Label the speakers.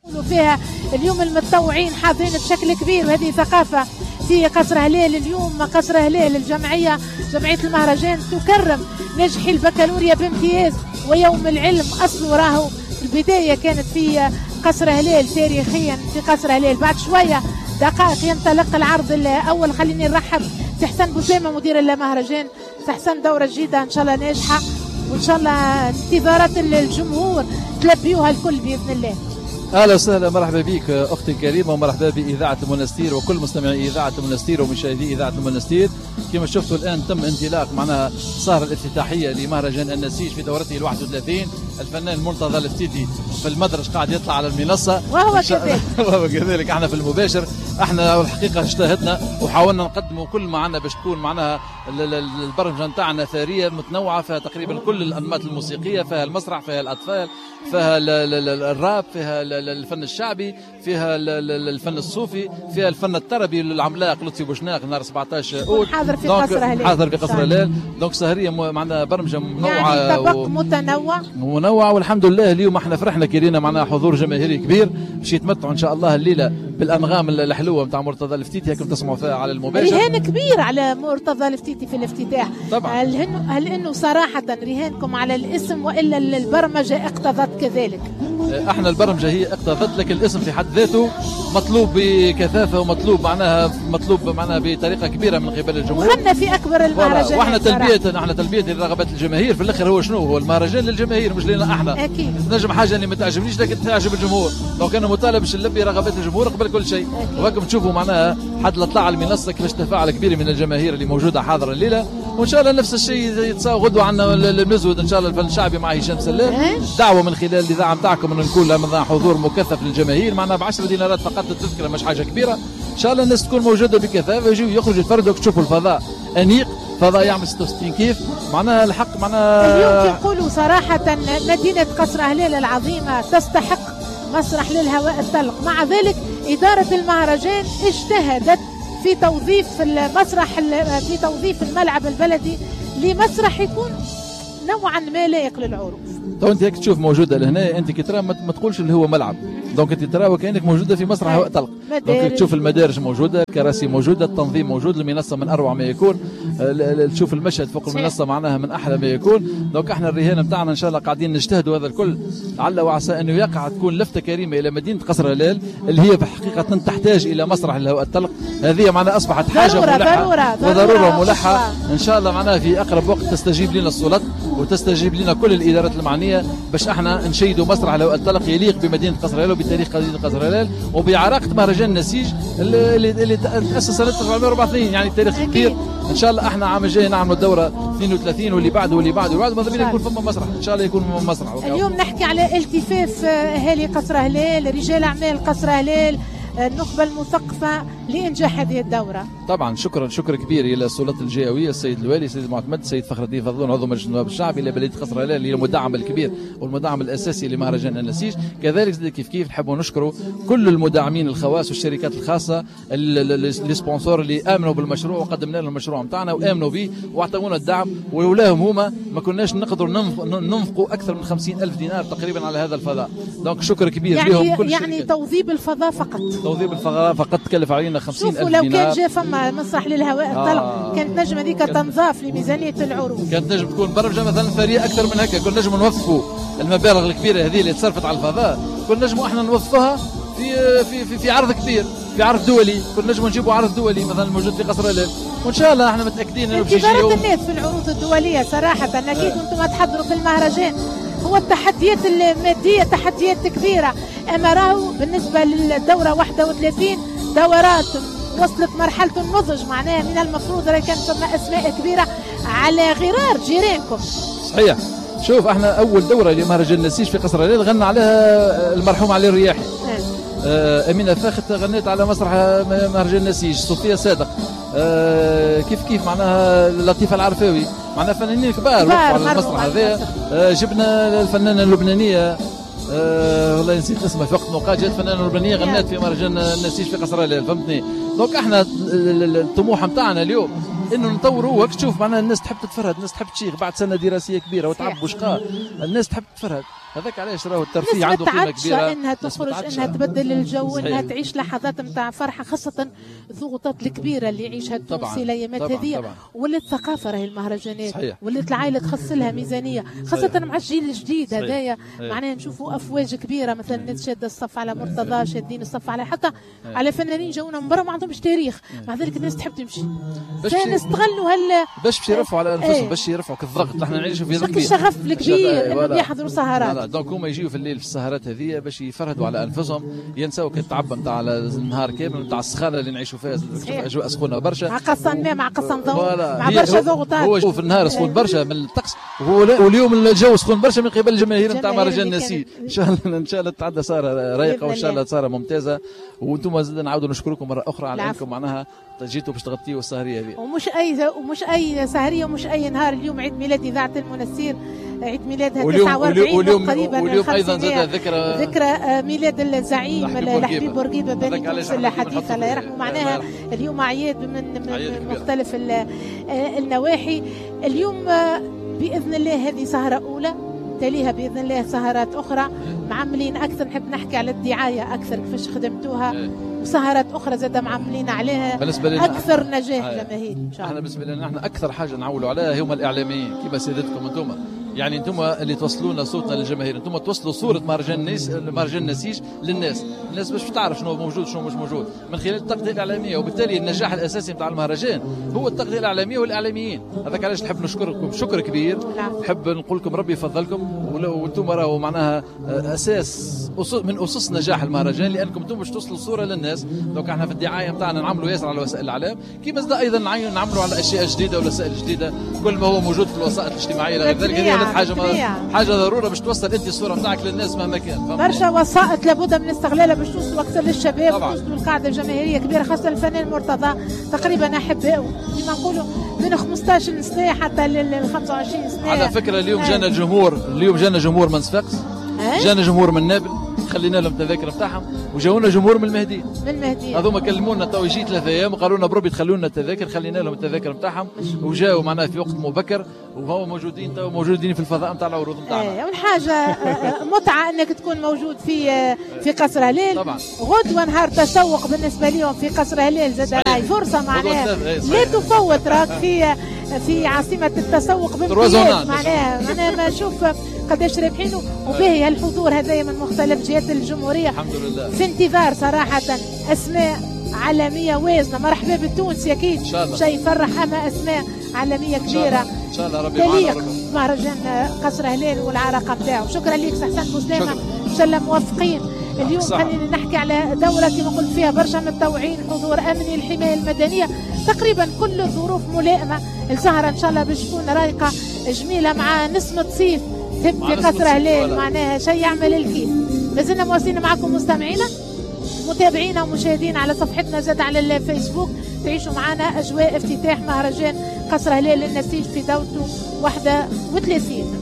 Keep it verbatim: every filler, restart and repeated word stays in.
Speaker 1: فيها اليوم المتطوعين حاضرين بشكل كبير، وهذه ثقافة في قصر هلال. اليوم قصر هلال الجمعية جمعية المهرجان تكرم ناجحي البكالوريا بامتياز، ويوم العلم أصله راهو البداية كانت في قصر هلال تاريخيا في قصر هلال. بعد شوية دقائق ينطلق العرض الأول. خليني نرحب في حسن بوسامة مدير المهرجان. حسن دورة جديدة إن شاء الله ناجحة، وإن شاء الله انتظارات الجمهور تلبيوها الكل بإذن الله.
Speaker 2: اهلا وسهلا، مرحبا بك اختي الكريمه، ومرحبا باذاعه المنستير وكل مستمعي اذاعه المنستير ومشاهدي اذاعه المنستير. كما شفتوا الان تم انطلاق معناها السهره الافتتاحيه لمهرجان النسيج في دورته ال واحد وثلاثين. الفنان المرتضى الفتيتي في المدرج قاعد يطلع على المنصه
Speaker 1: وهو كذلك
Speaker 2: وهو كذلك. احنا في المباشر احنا الحقيقه اجتهدنا وحاولنا نقدموا كل ما عندنا باش تكون معناها البرمجه نتاعنا ثريه متنوعه، فيها تقريبا كل الانماط الموسيقيه، فيها المسرح، فيها الاطفال، فيها الراب، فيها الفن الشعبي، فيها الفن الصوفي، فيها الفن الطربي العملاق لطفي بوشناق نهار سبعطاش اوت
Speaker 1: حاضر في قصر هلال.
Speaker 2: حاضر في قصر هلال. دونك سهريه معنا برمجه منوعه
Speaker 1: يعني طبق و... متنوع
Speaker 2: منوع، والحمد لله اليوم احنا فرحنا كيرينا معنا حضور جماهيري كبير باش يتمتعوا ان شاء الله الليله بالانغام الحلوه نتاع مرتضى الفتيتي هكم تسمعوا فيها على المباشر.
Speaker 1: رهان كبير على مرتضى الفتيتي في الافتتاح
Speaker 2: طبعا.
Speaker 1: هل انه هل انه صراحه رهانكم على الاسم والا البرمجه اقتضت كذلك؟
Speaker 2: احنا البرمجه هي اقتضت، لكن الاسم في حد ذاته مطلوب بكثافه ومطلوب معناها مطلوب معناها بطريقه كبيره من قبل الجمهور.
Speaker 1: وخلنا في اكبر المهرجانات
Speaker 2: واحنا تلبيه احنا تلبيه لرغبات الجماهير. في الاخر هو شنو هو المهرجان للجماهير مش لنا احنا.
Speaker 1: اكيد
Speaker 2: نجم حاجه اللي ما تعجبنيش لكن تعجب الجمهور. لو كان مطالب باش نلبي رغبات الجمهور قبل كل شيء. وهكم تشوفوا معناها حد طلع على المنصه كيفاش تفاعل كبير من الجماهير اللي موجوده حاضره الليله، وان شاء الله نفس الشيء يتساوى غدوه عندنا المزود ان شاء الله الفن الشعبي مع هشام سلام. دعوه من خلال الاذاعه نتاعكم انه نكون لنا حضور مكثف للجماهير معنا ب عشرة دينارات فقط التذكره، مش حاجه كبيره. ان شاء الله الناس تكون موجوده بكثافه، يجوا يخرجوا يتفرجوا تشوفوا الفضاء انيق، فضاء يعمل ستة وستين كيف معناها الحق معناها.
Speaker 1: اليوم تقولوا صراحه مدينه قصر هلال العظيمه تستحق مسرح للهواء الطلق، مع ذلك اداره المهرجان اجتهدت في توظيف المسرح في توظيف الملعب البلدي لمسرح يكون نوعا ما لائق للعروض.
Speaker 2: تو انت هيك تشوف موجوده لهنا، انت كي ترى ما تقولش اللي هو ملعب، دونك انت ترى وكانك موجوده في مسرح هواء طلق. دونك تشوف المدارج موجوده، الكراسي موجوده، التنظيم موجود، المنصه من اروع ما يكون، تشوف المشهد فوق المنصه معناها من احلى ما يكون. دونك احنا الرهان نتاعنا ان شاء الله قاعدين نجتهدوا هذا الكل لعل وعسى انه يقع تكون لفته كريمه الى مدينه قصر هلال اللي هي بحقيقه تحتاج الى مسرح الهواء الطلق. هذه معناها اصبحت حاجه
Speaker 1: ضرورة
Speaker 2: ملحه
Speaker 1: ضرورة
Speaker 2: وضروره ملحه. ان شاء الله معناها في اقرب وقت تستجيب لنا السلطات وتستجيب لنا كل الادارات المعنيه باش احنا نشيدوا مسرح الهواء الطلق يليق بمدينه قصر هلال وبتاريخ مدينه قصر هلال وبعراقه مهرجان النسيج اللي, اللي تاسس سنه أربعمائة وأربعة وثلاثين، يعني تاريخ كبير. ان شاء الله احنا عام الجاي نعملوا الدوره اثنين وثلاثين واللي بعده واللي بعده واللي بعده ماذا بينا يكون فما مسرح ان شاء الله يكون مسرح.
Speaker 1: اليوم نحكي على التفاف اهالي قصر هلال، رجال اعمال قصر هلال، النخبة المثقفة لإنجاح هذه الدورة.
Speaker 2: طبعا شكرا شكر كبير إلى السلطات الجهوية، السيد الوالي، السيد المعتمد، السيد فخر الدين فضلون عضو مجلس النواب الشعبي، إلى بلدية قصر هلال اللي المدعم الكبير والمدعم الأساسي لمهرجان النسيج. كذلك كيف كيف نحبوا نشكروا كل المدعمين الخواص والشركات الخاصة السبونسور اللي آمنوا بالمشروع وقدمنا لهم المشروع نتاعنا وآمنوا به واعطونا الدعم، ولولاهم هما ما كناش نقدر ننفقوا أكثر من خمسين ألف دينار تقريبا على هذا الفضاء. دونك شكر كبير
Speaker 1: يعني
Speaker 2: لهم كل
Speaker 1: يعني
Speaker 2: الشركات.
Speaker 1: توظيف الفضاء فقط
Speaker 2: توظيف الفضاء فقط تكلف علينا خمسين ألف دينار.
Speaker 1: شوفوا لو كان جاء فما مسرح للهواء الطلق آه كانت نجم هذيك تنضاف لميزانيه العروض،
Speaker 2: كانت نجم تكون برمجه مثلا ثريه اكثر من هكا. كنا نجم نوظفوا المبالغ الكبيره هذه اللي تصرفت على الفضاء، كنا نجم احنا نوظفوها في في في, في عرض كبير، في عرض دولي. كنا نجم نجيبوا عرض دولي مثلا موجود في قصر هلال، وان شاء الله احنا متاكدين انه بيجي يوم.
Speaker 1: الناس في العروض الدوليه صراحه اكيد انتم تحضروا في المهرجان. هو التحديات الماديه تحديات كبيره، اما راهو بالنسبه للدوره واحد وثلاثين دورات وصلت مرحله النضج، معناها من المفروض راه كان ثم اسماء كبيره على غرار جيرانكم.
Speaker 2: صحيح. شوف احنا اول دوره لمهرجان النسيج في قصر هلال غنى عليها المرحوم علي الرياحي. آه امينه فاخت غنيت على مسرح مهرجان النسيج، صوفيا صادق، آه كيف كيف معناها لطيفه العرفاوي، معناها فنانين كبار وقفوا على المسرح هذا. آه جبنا الفنانه اللبنانيه أه والله نسيت اسمها في وقت موقع، جات فنانه لبنانيه غنات في مهرجان النسيج في قصر هلال، فهمتني؟ دونك احنا الطموح نتاعنا اليوم انه نطوروا. وقت تشوف معناها الناس تحب تتفرهد، الناس تحب تشيخ بعد سنه دراسيه كبيره وتعب وشقاء، الناس تحب تتفرهد. هذاك علاش راهو الترفيه عنده قيمه كبيره،
Speaker 1: انها تخرج، انها تبدل الجو، انها تعيش لحظات نتاع فرحه، خاصه الضغوطات الكبيره اللي يعيشها التونسي الايامات هذه. ولات ثقافه راهي المهرجانات، ولات العائله تخص لها ميزانيه، خاصه مع الجيل الجديد هذايا. معناها نشوفوا افواج كبيره، مثلا الناس شاده الصف على مرتضى، شادين الصف على حتى على فنانين جاونا من برا ما عندهمش تاريخ، مع ذلك الناس تحب تمشي. فنستغلوا هال
Speaker 2: باش باش يرفعوا على انفسهم، باش يرفعوا الضغط. نحن نعيشوا في ضغط
Speaker 1: الشغف الكبير انهم يحضروا سهرات.
Speaker 2: دونك هما يجيو في الليل في السهرات هذه باش يفرهدوا على انفسهم، ينساو التعب نتاع النهار كامل، نتاع السخانه اللي نعيشوا فيها، اجواء سخونه برشا،
Speaker 1: مع قصن ماء، مع قصن ضوء، مع برشا ضغوطات.
Speaker 2: هو في النهار سخون برشا من الطقس، واليوم الجو سخون برشا من قبل الجماهير نتاع مهرجان النسيج. ان شاء الله ان شاء الله تتعدى سهره رايقه، وان شاء الله سهره ممتازه. وانتم زاد نعاودوا نشكركم مره اخرى على انكم معناها جيتوا باش تغطيوا السهريه هذه.
Speaker 1: ومش اي ومش اي سهريه ومش اي نهار. اليوم عيد ميلاد اذاعه المنسير، عيد ميلادها تسعة وأربعين قريبا،
Speaker 2: واليوم ايضا زاد ذكرى
Speaker 1: ذكرى ميلاد الزعيم الحبيب بورقيبه بن تونس الحديث الله يرحمه. معناها اليوم اعياد من, من مختلف النواحي. اليوم باذن الله هذه سهره اولى، تاليها باذن الله سهرات اخرى معملين اكثر. نحب نحكي على الدعايه اكثر كيفاش خدمتوها، وسهرات اخرى زاد معملين عليها اكثر نجاح جماهيري ان شاء الله.
Speaker 2: احنا بالنسبه لنا احنا اكثر حاجه نعولوا عليها هم الاعلاميين كما سيادتكم انتم، يعني انتم اللي توصلونا صوتنا للجماهير، انتم توصلوا صوره مهرجان الناس مهرجان النسيج للناس، الناس باش تعرف شنو موجود شنو مش موجود من خلال التغطيه الاعلاميه. وبالتالي النجاح الاساسي نتاع المهرجان هو التغطيه الاعلاميه والاعلاميين. هذاك علاش نحب نشكركم شكر كبير، نحب نقول لكم ربي يفضلكم، وانتم راهو معناها اساس من اسس نجاح المهرجان، لانكم انتم باش توصلوا الصوره للناس. دونك احنا في الدعايه نتاعنا نعملوا ياسر على وسائل الاعلام، كيما زاد ايضا نعملوا على اشياء جديده ووسائل جديده، كل ما هو موجود في الوسائل الاجتماعيه غير ذلك. هذه حاجه حاجه ضروره باش توصل انت الصوره نتاعك للناس مهما كان.
Speaker 1: برشا وسائط لابد من استغلالها باش توصلوا اكثر للشباب، توصلوا القاعده الجماهيريه كبيره، خاصه الفنان مرتضى تقريبا احبائه كما نقولوا من خمسطاش سنه حتى لل خمسة وعشرين سنه.
Speaker 2: على فكره اليوم جانا جمهور، اليوم جانا جمهور من صفاقس، جانا جمهور من نابل، خلينا لهم التذاكر نتاعهم، وجاونا جمهور من المهدي.
Speaker 1: من المهدي
Speaker 2: هذوما كلمونا تو يجي ثلاثة ايام وقالوا لنا بربي تخلوا لنا التذاكر، خلينا لهم التذاكر نتاعهم، وجاوا معناها في وقت مبكر، وهو موجودين تو موجودين في الفضاء نتاع العروض نتاعنا.
Speaker 1: ايه حاجه متعه انك تكون موجود في في قصر هلال.
Speaker 2: طبعا
Speaker 1: غدوه نهار تسوق بالنسبه لهم في قصر هلال، زاد هاي فرصه معناها لا تفوت، راك في في عاصمه التسوق بامتياز. معناها معناها ما نشوف قداش رابحين، وباهي هالحضور هذايا من مختلف جهات الجمهوريه.
Speaker 2: الحمد لله
Speaker 1: في انتظار صراحه اسماء عالميه وازنه. مرحبا بالتونسي اكيد شيء يفرح، اما اسماء عالميه كبيره
Speaker 2: ان شاء الله ربي
Speaker 1: تليق مهرجان قصر هلال والعراقه نتاعو. شكرا لك سحسن بوسلامه، ان شاء الله موفقين. اليوم خلينا نحكي على دوره كما قلت فيها برشا من التوعين، حضور امني، الحمايه المدنيه، تقريبا كل الظروف ملائمه السهره ان شاء الله باش تكون رايقه جميله مع نسمه صيف في قصر هلال. معناها شيء يعمل الكيف. لازلنا مواصلين معكم مستمعينا متابعينا ومشاهدينا على صفحتنا زاد على الفيسبوك، تعيشوا معنا اجواء افتتاح مهرجان قصر هلال للنسيج في دورته واحدة وثلاثين.